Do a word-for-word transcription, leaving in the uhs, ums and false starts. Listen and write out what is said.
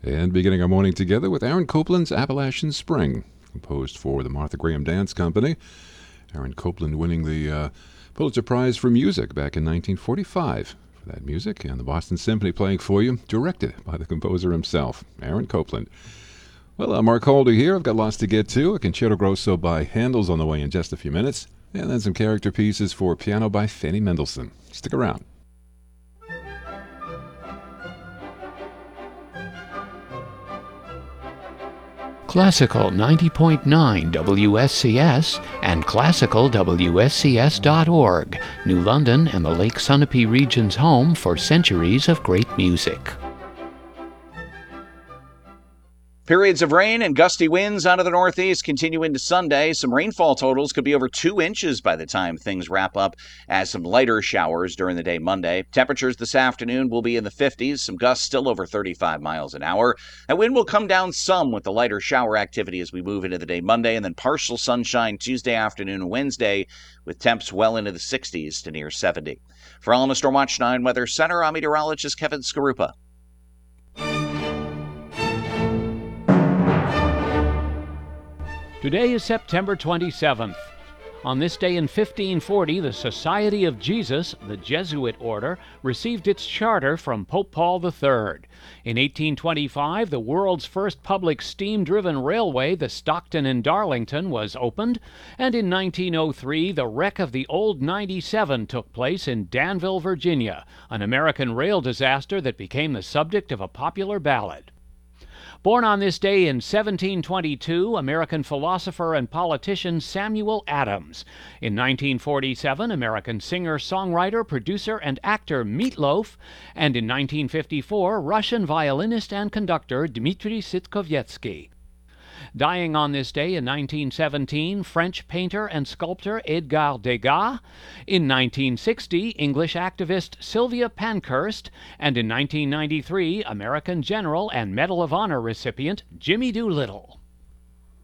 And beginning our morning together with Aaron Copland's Appalachian Spring, composed for the Martha Graham Dance Company. Aaron Copland winning the uh, Pulitzer Prize for Music back in nineteen forty-five for that music, and the Boston Symphony playing for you, directed by the composer himself, Aaron Copland. Well, I'm Mark Holder here. I've got lots to get to. A Concerto Grosso by Handel's on the way in just a few minutes, and then some character pieces for piano by Fanny Mendelssohn. Stick around. Classical ninety point nine W S C S and classical W S C S dot org, New London and the Lake Sunapee region's home for centuries of great music. Periods of rain and gusty winds out of the northeast continue into Sunday. Some rainfall totals could be over two inches by the time things wrap up, as some lighter showers during the day Monday. Temperatures this afternoon will be in the fifties, some gusts still over thirty-five miles an hour. That wind will come down some with the lighter shower activity as we move into the day Monday, and then partial sunshine Tuesday afternoon and Wednesday, with temps well into the sixties to near seventy. For All in the Storm Watch nine Weather Center, I'm meteorologist Kevin Skarupa. Today is September twenty-seventh. On this day in fifteen forty, the Society of Jesus, the Jesuit order, received its charter from Pope Paul the Third. In eighteen twenty-five, the world's first public steam-driven railway, the Stockton and Darlington, was opened, and in nineteen oh three, the wreck of the Old ninety-seven took place in Danville, Virginia, an American rail disaster that became the subject of a popular ballad. Born on this day in seventeen twenty-two, American philosopher and politician Samuel Adams. In nineteen forty-seven, American singer, songwriter, producer, and actor Meat Loaf. And in nineteen fifty-four, Russian violinist and conductor Dmitri Sitkovetsky. Dying on this day in nineteen seventeen, French painter and sculptor Edgar Degas. In nineteen sixty, English activist Sylvia Pankhurst. And in nineteen ninety-three, American general and Medal of Honor recipient Jimmy Doolittle.